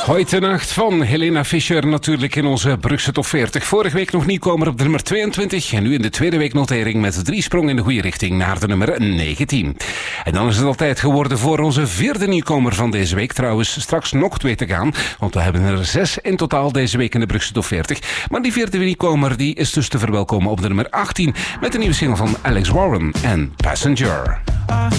Heute Nacht van Helena Fischer, natuurlijk in onze Brugse Top 40. Vorige week nog nieuwkomer op de nummer 22 en nu in de tweede week notering met 3 sprongen in de goede richting naar de nummer 19. En dan is het al tijd geworden voor onze vierde nieuwkomer van deze week. Trouwens, straks nog 2 te gaan, want we hebben er 6 in totaal deze week in de Brugse Top 40. Maar die vierde nieuwkomer die is dus te verwelkomen op de nummer 18 met de nieuwe single van Alex Warren en Passenger.